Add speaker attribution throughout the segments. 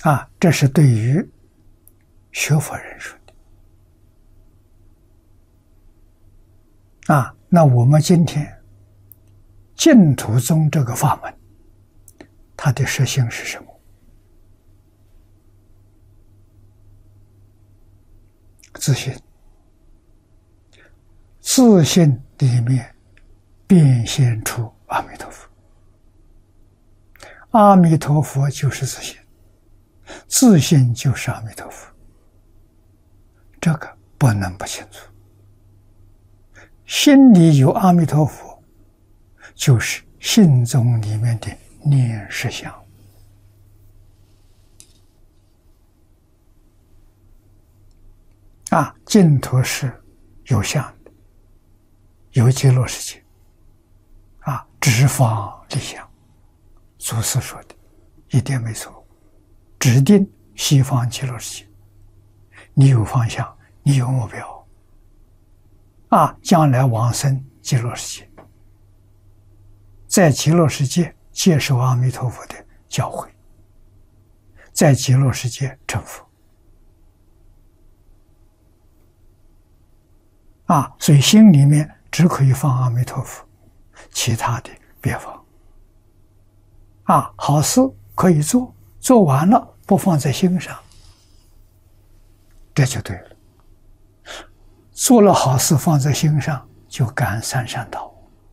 Speaker 1: 这是对于学佛人说的。那我们今天净土宗这个法门，它的实性是什么？自信，自信里面变现出阿弥陀佛，阿弥陀佛就是自信，自信就是阿弥陀佛，这个不能不清楚。心里有阿弥陀佛，就是心中里面的念实相。净土是有相的，有极乐世界。指方立相，祖师说的一点没错，指定西方极乐世界。你有方向，你有目标，将来往生极乐世界，在极乐世界接受阿弥陀佛的教诲，在极乐世界成佛。所以心里面只可以放阿弥陀佛，其他的别放。好事可以做，做完了不放在心上，这就对了。做了好事放在心上，就感三善道。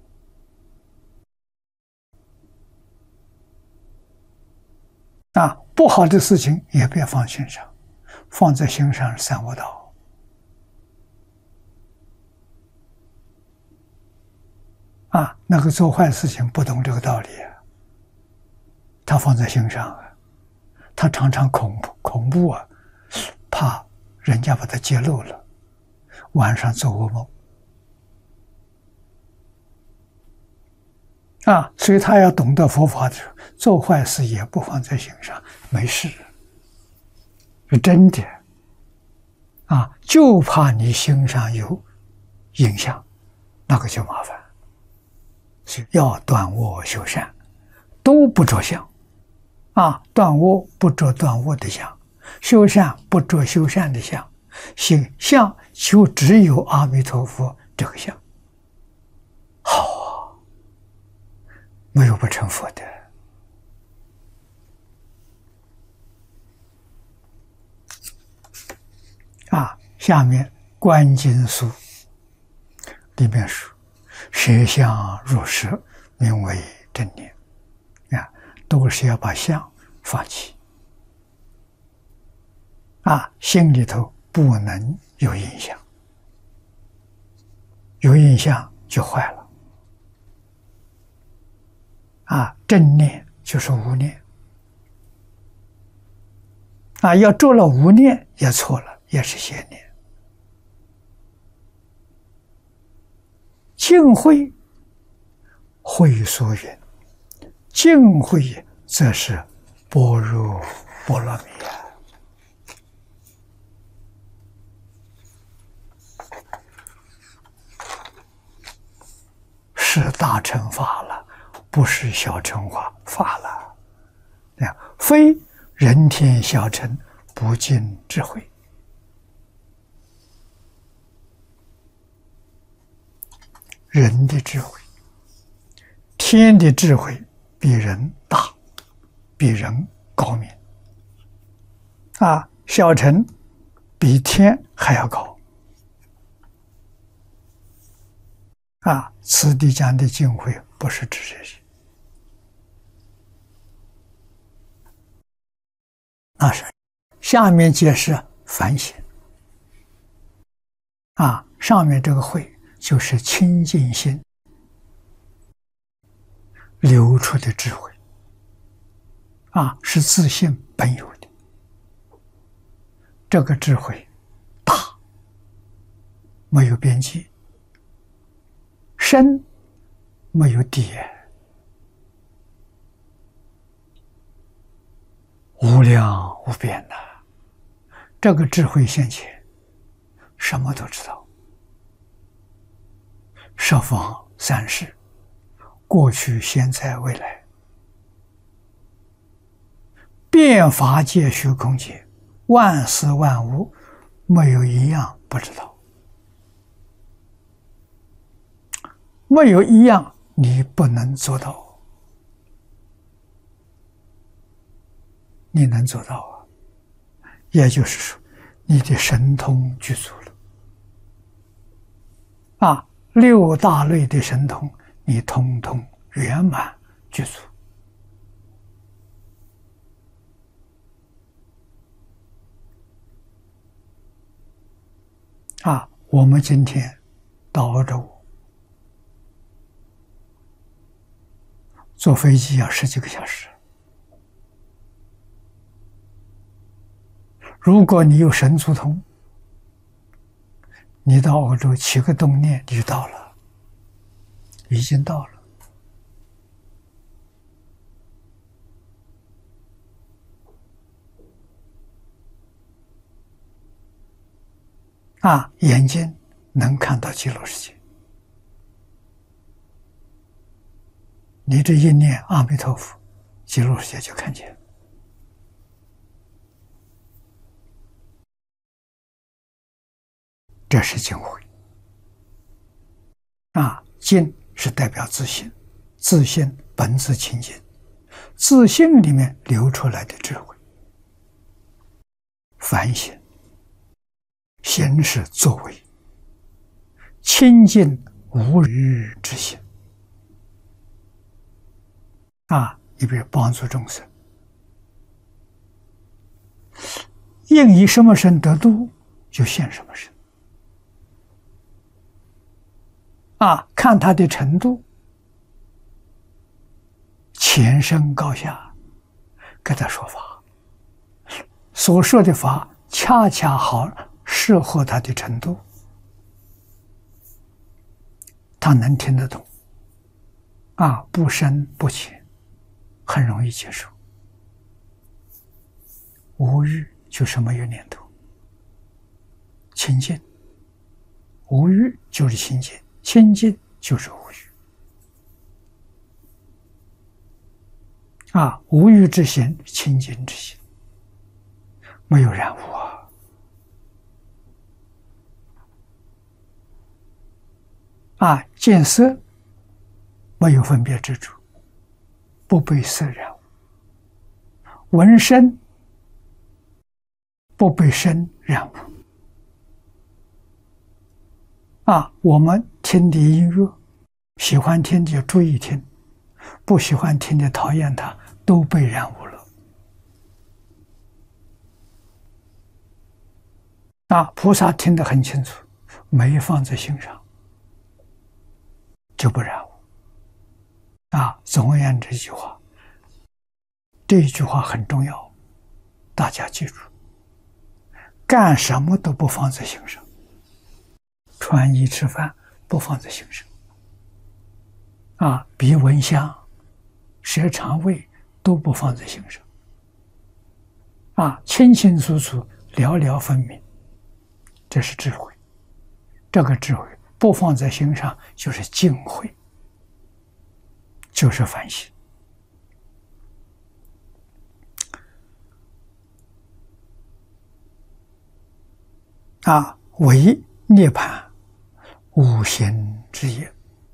Speaker 1: 不好的事情也别放心上，放在心上是三恶道。那个做坏事情不懂这个道理他放在心上他常常恐怖怕人家把他揭露了，晚上做噩梦所以他要懂得佛法的时候，做坏事也不放在心上，没事，是真的就怕你心上有影响，那个就麻烦。要断恶修善，都不着相断恶不着断恶的相，修善不着修善的相，相就只有阿弥陀佛这个相。好没有不成佛的。下面观经书里面说，舍相入舍，名为正念。都是要把相放弃心里头不能有印象，有印象就坏了正念就是无念要做了无念也错了，也是邪念。净慧，慧所云，净慧则是般若波罗蜜是大乘法了，不是小乘法了。非人天小乘不尽智慧。人的智慧，天的智慧比人大，比人高明小乘比天还要高此地讲的净慧不是指这些，那是下面解释反省上面这个慧就是清净心流出的智慧是自信本有的。这个智慧大，没有边际，深，没有底，无量无边这个智慧现前，什么都知道，十方三世，过去现在未来， 遍法界虚空界，万事万物没有一样不知道，没有一样你不能做到，你能做到啊！也就是说，你的神通具足了啊，六大类的神通你通通圆满具足。啊，我们今天到欧洲坐飞机要10几个小时。如果你有神足通，你到欧洲7个动念你就到了，已经到了。啊，眼睛能看到极乐世界，你这一念阿弥陀佛，极乐世界就看见了。这是净慧。啊，净是代表自信，自信本自清净，自信里面流出来的智慧。反省，行是作为，清净无余之心。啊，你比如帮助众生，应以什么身得度，就现什么身。啊，看他的程度，浅深高下，给他说法，所说的法恰恰好适合他的程度，他能听得懂。啊，不深不浅，很容易接受。无欲就是没有念头，清净。无欲就是清净，清净就是无欲。啊，无欲之心，清净之心，没有染污啊。啊，见色没有分别之处，不被色染污；闻声不被声染污。啊，我们听的音乐，喜欢听就注意听，不喜欢听的讨厌它，都被染污了。啊，菩萨听得很清楚，没放在心上，就不染污。啊，总而言之，这一句话很重要，大家记住，干什么都不放在心上。穿衣吃饭不放在心上，啊，鼻闻香、舌尝味都不放在心上，啊，清清楚楚、了了分明，这是智慧。这个智慧不放在心上，就是净慧，就是反省。啊，唯涅槃无形之业。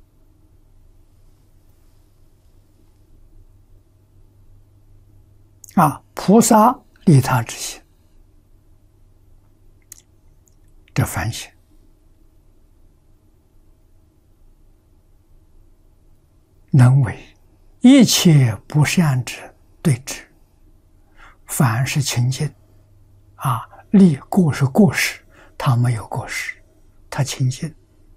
Speaker 1: 啊，菩萨利他之心，这反省。能为一切不善者对治，凡是清净。啊，利过是过失，他没有过失，他清净。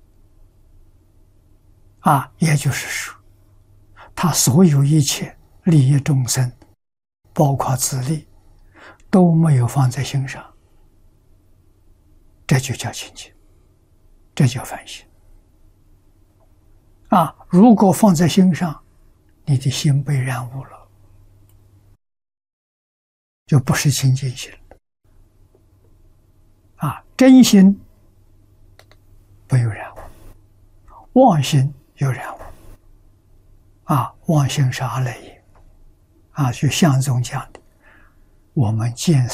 Speaker 1: 啊，也就是说，他所有一切利益众生，包括自利，都没有放在心上，这就叫清净，这叫反省。啊，如果放在心上，你的心被染污了，就不是清净心了。啊，真心没有染污，妄心有染污。啊，妄心是阿赖耶。啊，就相宗讲的， 我们见